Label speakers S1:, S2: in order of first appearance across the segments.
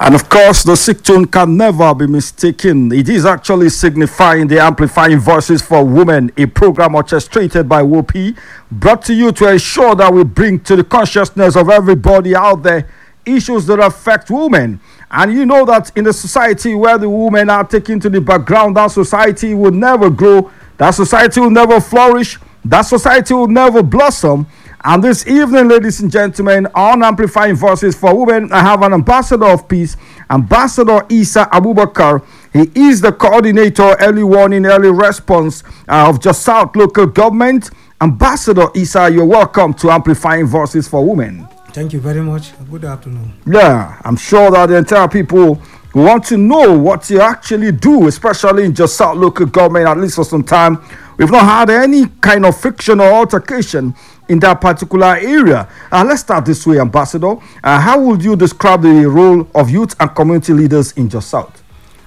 S1: And of course, the sick tone can never be mistaken. It is actually signifying the Amplifying Voices for Women, a program orchestrated by WOPI, brought to you to ensure that we bring to the consciousness of everybody out there issues that affect women. And you know that in a society where the women are taken to the background, that society will never grow, that society will never flourish, that society will never blossom. And this evening, ladies and gentlemen, on Amplifying Voices for Women, I have an ambassador of peace, Ambassador Isa Abubakar. He is the coordinator, early warning, early response of Jos South local government. Ambassador Isa, you're welcome to Amplifying Voices for Women.
S2: Thank you very much. Good afternoon.
S1: Yeah, I'm sure that the entire people want to know what you actually do, especially in Jos South local government, at least for some time. We've not had any kind of friction or altercation in that particular area. Let's start this way, Ambassador. How would you describe the role of youth and community leaders in Jos South?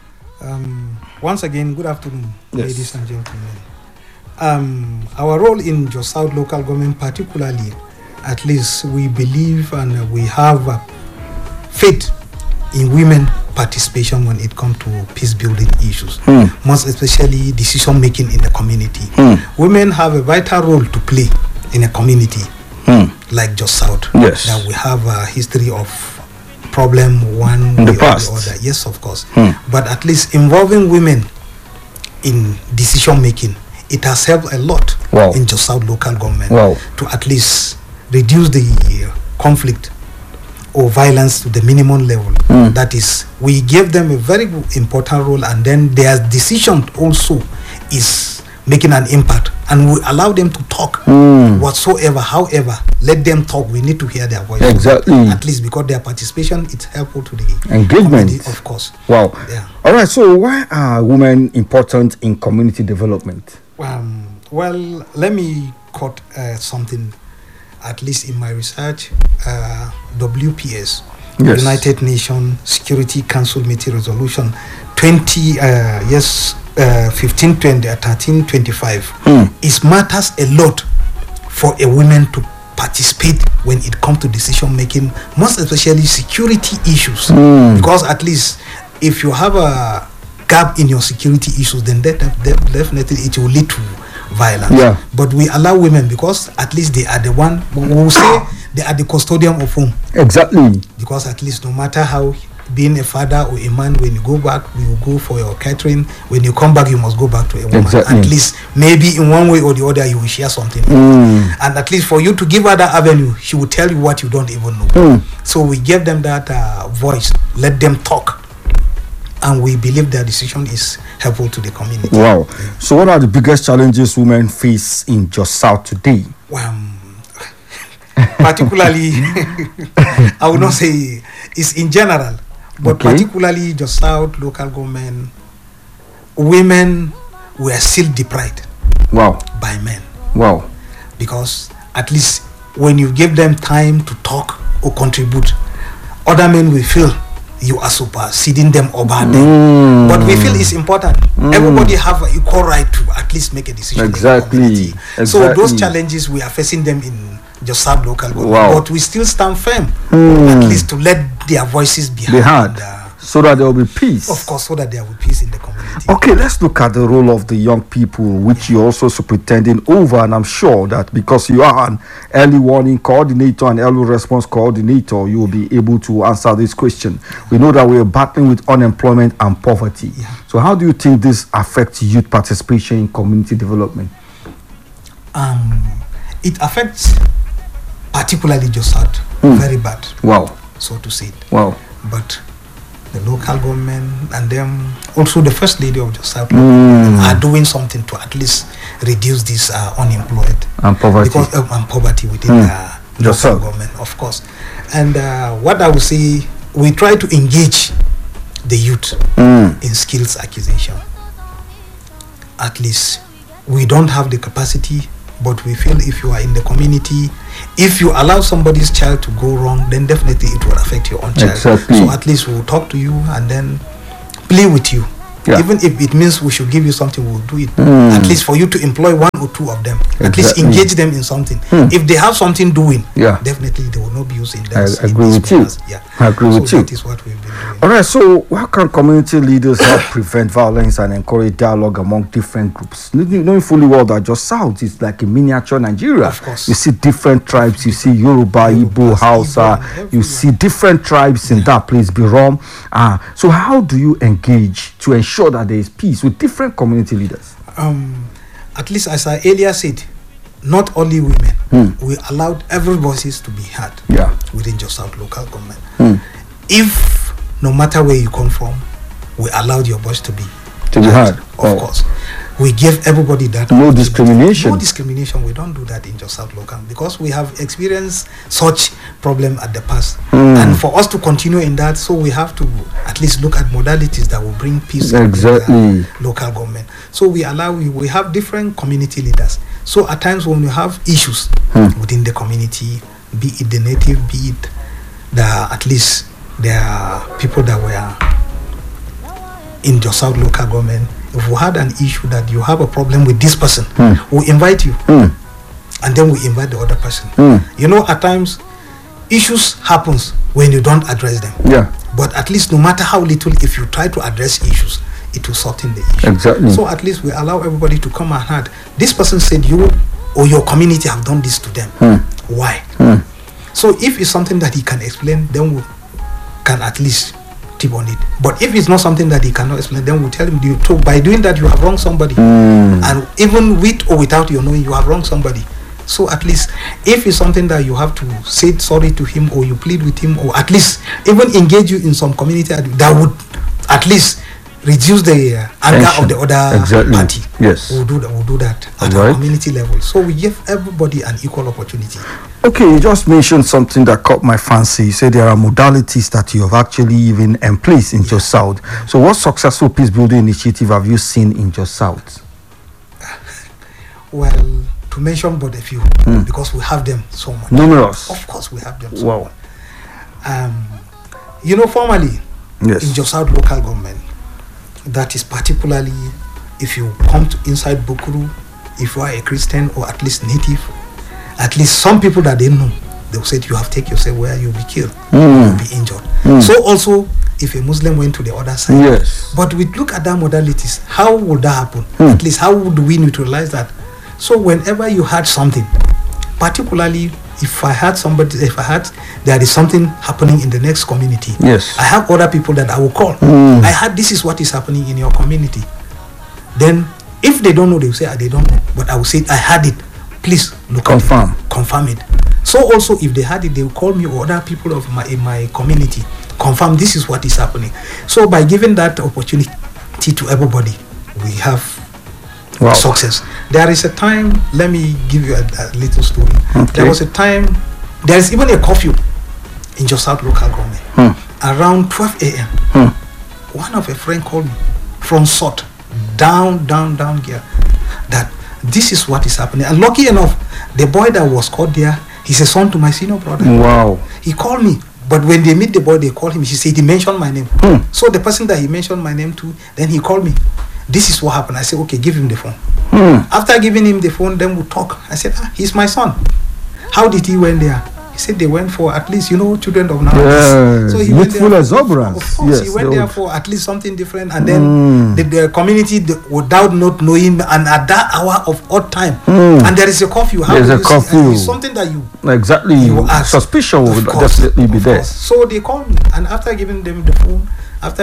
S2: Once again, good afternoon, ladies and gentlemen. Our role in Jos South local government, particularly, at least we believe and we have faith in women participation when it comes to peace building issues, most especially decision making in the community. Women have a vital role to play in a community like Jos South.
S1: Yes.
S2: That we have a history of problem one
S1: in the
S2: way
S1: past.
S2: or the other. Yes, of course. But at least involving women in decision making, it has helped a lot in Jos South local government to at least reduce the conflict or violence to the minimum level. That is, we give them a very important role, and then their decision also is making an impact, and we allow them to talk whatsoever. However, let them talk. We need to hear their voice.
S1: Exactly.
S2: At least because their participation is helpful to the
S1: engagement,
S2: community, of course.
S1: Wow.
S2: Yeah.
S1: All right. So why are women important in community development?
S2: Well, let me quote something. At least in my research, WPS, United Nations Security Council Meeting Resolution 1325, it matters a lot for a woman to participate when it comes to decision making, most especially security issues. Because at least if you have a gap in your security issues, then definitely it will lead to violence. But we allow women because at least they are the one who will say they are the custodian of home.
S1: Exactly.
S2: Because at least no matter how, being a father or a man, when you go back, you will go for your catering. When you come back, you must go back to a woman.
S1: Exactly.
S2: At least maybe in one way or the other, you will share something. And at least for you to give her that avenue, she will tell you what you don't even know. So we give them that voice, let them talk. And we believe their decision is helpful to the community.
S1: Wow. So what are the biggest challenges women face in Jos South today?
S2: Particularly, I would not say it's in general, but particularly Jos South local government, women were still deprived by men. Because at least when you give them time to talk or contribute, other men will feel you are superseding them over them. But we feel it's important. Everybody have an equal right to at least make a decision.
S1: Exactly.
S2: So those challenges, we are facing them in Jos South local government. But we still stand firm, at least to let their voices be heard.
S1: So that there will be peace.
S2: Of course, so that there will be peace in the community.
S1: Okay, let's look at the role of the young people, which you're also superintending over. And I'm sure that because you are an early warning coordinator and early response coordinator, you will be able to answer this question. We know that we are battling with unemployment and poverty. So how do you think this affects youth participation in community development?
S2: It affects particularly Jos South very bad. So to say it. But the local government and them, also the first lady of Jos South are doing something to at least reduce this unemployed
S1: and poverty,
S2: and poverty within the local government, of course. And what I would say, we try to engage the youth in skills acquisition. At least we don't have the capacity, but we feel if you are in the community, if you allow somebody's child to go wrong, then definitely it will affect your own child. So at least we'll talk to you and then play with you. Even if it means we should give you something, we'll do it. At least for you to employ one or two of them. At least engage them in something. If they have something doing, definitely they will not be using them.
S1: I agree with you.
S2: I agree with you. That is what we believe.
S1: All right, so how can community leaders help prevent violence and encourage dialogue among different groups? Knowing fully well that Jos South is like a miniature Nigeria.
S2: Of course.
S1: You see different tribes, you see Yoruba, Igbo, Hausa, you see different tribes in that place, Birom. So how do you engage to ensure that there is peace with different community leaders?
S2: At least as I earlier said, not only women, we allowed every voices to be heard within Jos South local government. If no matter where you come from, we allowed your voice to be heard. Of course. We give everybody that.
S1: No discrimination.
S2: No discrimination. We don't do that in Jos South local because we have experienced such problem at the past. And for us to continue in that, so we have to at least look at modalities that will bring peace in the local government. So we have different community leaders. So at times when we have issues within the community, be it the native, be it at least there are people that were in Jos South local government. If we had an issue that you have a problem with this person, we invite you, and then we invite the other person. You know, at times issues happens when you don't address them. Yeah. But at least no matter how little, if you try to address issues, it will sort in the issue.
S1: Exactly.
S2: So at least we allow everybody to come and heard. This person said you or your community have done this to them. Why? So if it's something that he can explain, then we can at least tip on it. But if it's not something that he cannot explain, then we tell him, by doing that you have wronged somebody. And even with or without your knowing, you have wronged somebody. So at least if it's something that you have to say sorry to him, or you plead with him, or at least even engage you in some community that would at least reduce the anger of the other party.
S1: Yes.
S2: We'll do that at our community level. So we give everybody an equal opportunity.
S1: Okay, you just mentioned something that caught my fancy. You said there are modalities that you have actually even in place in Jos South. So what successful peace building initiative have you seen in Jos South?
S2: Well, to mention but a few, because we have them so much.
S1: Numerous.
S2: Of course we have them so much. You know, formally, in Jos South local government, that is particularly if you come to inside Bukuru, if you are a Christian or at least native, at least some people that they know, they will say you have taken yourself where you'll be killed, you'll be injured. So also, if a Muslim went to the other side, but we look at that modalities, how would that happen? At least how would we neutralize that? So whenever you had something, particularly if there is something happening in the next community, I have other people that I will call. I heard this is what is happening in your community. Then if they don't know, they will say they don't know, but I will say I heard it, please look confirm it. So also if they had it, they will call me or other people of in my community, confirm this is what is happening. So by giving that opportunity to everybody, we have success. There is a time, let me give you a little story. There was a time, there is even a curfew in Jos South local government around 12 a.m. One of a friend called me from Sot down here that this is what is happening. And lucky enough, the boy that was caught there, he's a son to my senior brother. Wow. He called me, but when they meet the boy, they call him. He said he mentioned my name. So the person that he mentioned my name to, then he called me. This is what happened. I said, okay, give him the phone. After giving him the phone, then we talk. I said, he's my son. How did he went there? He said they went for at least, children of nowadays. So he went there. Of course, he went there for at least something different. And then the community, without not knowing, and at that hour of odd time, and there is a curfew.
S1: There's a curfew.
S2: It's something that you
S1: suspicion would definitely be there.
S2: So they called me, and after giving them the phone, after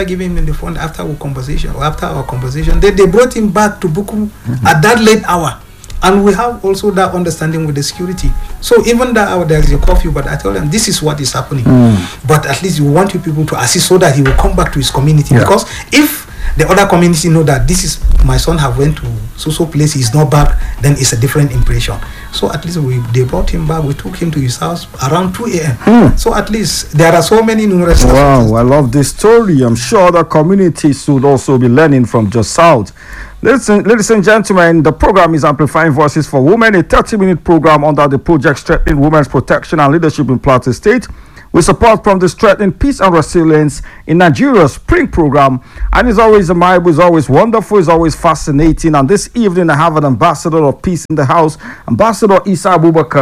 S2: our conversation, they brought him back to Buku at that late hour. And we have also that understanding with the security. So even that hour, there is a curfew, but I told them, this is what is happening. But at least we want you people to assist so that he will come back to his community. Because if the other community know that this is my son have went to so place, he's not back, then it's a different impression. So at least they brought him back. We took him to his house around 2 a.m. So at least there are so many numerous.
S1: Wow, I love this story. I'm sure the community should also be learning from Jos South. Ladies and gentlemen, the program is Amplifying Voices for Women, a 30-minute program under the project Strengthening Women's Protection and Leadership in Plateau State, with support from the Strengthening Peace and Resilience in Nigeria Spring program. And it's always amiable, it's always wonderful, it's always fascinating. And this evening, I have an ambassador of peace in the house, Ambassador Isa Abubakar.